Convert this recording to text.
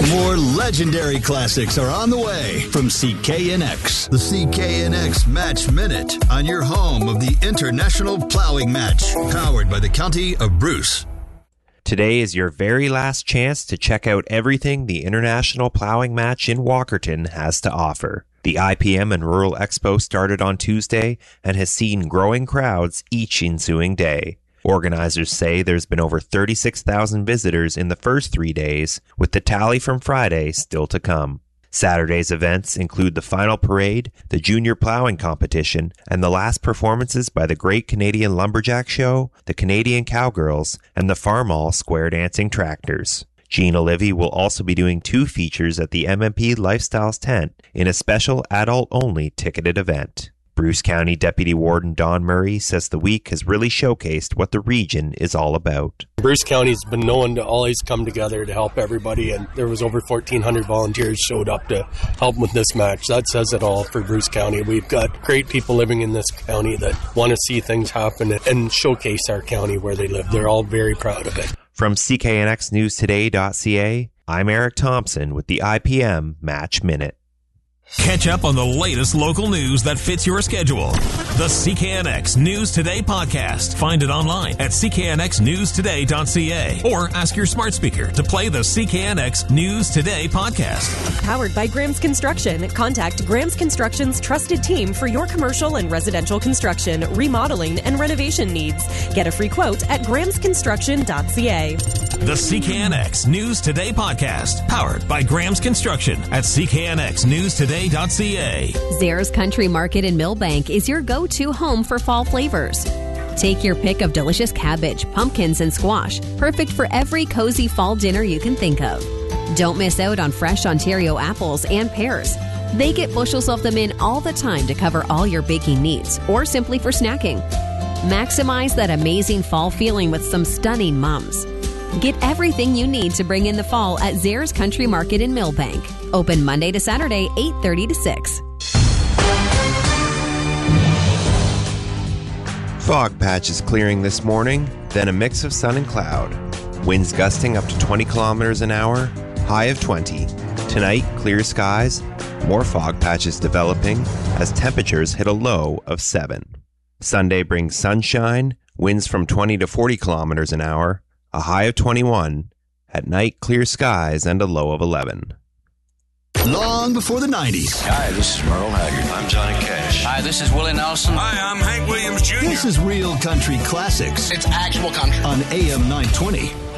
More legendary classics are on the way from CKNX. The CKNX Match Minute on your home of the International Plowing Match, powered by the County of Bruce. Today is your very last chance to check out everything the International Plowing Match in Walkerton has to offer. The IPM and Rural Expo started on Tuesday and has seen growing crowds each ensuing day. Organizers say there's been over 36,000 visitors in the first 3 days, with the tally from Friday still to come. Saturday's events include the final parade, the junior plowing competition, and the last performances by the Great Canadian Lumberjack Show, the Canadian Cowgirls, and the Farmall Square Dancing Tractors. Gina Livy will also be doing 2 features at the MMP Lifestyles tent in a special adult-only ticketed event. Bruce County Deputy Warden Don Murray says the week has really showcased what the region is all about. Bruce County's been known to always come together to help everybody, and there was over 1,400 volunteers showed up to help with this match. That says it all for Bruce County. We've got great people living in this county that want to see things happen and showcase our county where they live. They're all very proud of it. From CKNXNewsToday.ca, I'm Eric Thompson with the IPM Match Minute. Catch up on the latest local news that fits your schedule. The CKNX News Today podcast. Find it online at cknxnewstoday.ca or ask your smart speaker to play the CKNX News Today podcast. Powered by Graham's Construction. Contact Graham's Construction's trusted team for your commercial and residential construction, remodeling, and renovation needs. Get a free quote at grahamsconstruction.ca. The CKNX News Today podcast. Powered by Graham's Construction at cknxnewstoday.ca. Zare's Country Market in Millbank is your go-to home for fall flavors. Take your pick of delicious cabbage, pumpkins, and squash, perfect for every cozy fall dinner you can think of. Don't miss out on fresh Ontario apples and pears. They get bushels of them in all the time to cover all your baking needs or simply for snacking. Maximize that amazing fall feeling with some stunning mums. Get everything you need to bring in the fall at Zare's Country Market in Millbank. Open Monday to Saturday, 8:30 to 6. Fog patches clearing this morning, then a mix of sun and cloud. Winds gusting up to 20 kilometers an hour, high of 20. Tonight, clear skies, more fog patches developing as temperatures hit a low of 7. Sunday brings sunshine, winds from 20 to 40 kilometers an hour, a high of 21. At night, clear skies and a low of 11. Long before the 90s. Hi, this is Merle Haggard. I'm Johnny Cash. Hi, this is Willie Nelson. Hi, I'm Hank Williams Jr. This is Real Country Classics. It's actual country. On AM 920.